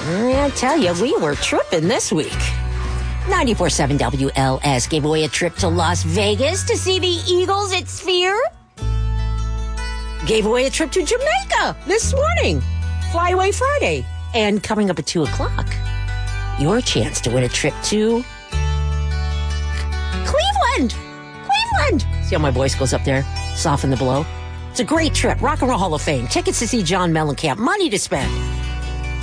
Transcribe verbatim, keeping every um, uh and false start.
I tell you, we were tripping this week. ninety-four point seven W L S gave away a trip to Las Vegas to see the Eagles at Sphere. Gave away a trip to Jamaica this morning. Flyaway Friday. And coming up at two o'clock, your chance to win a trip to Cleveland. Cleveland. See how my voice goes up there? Soften the blow. It's a great trip. Rock and Roll Hall of Fame. Tickets to see John Mellencamp. Money to spend.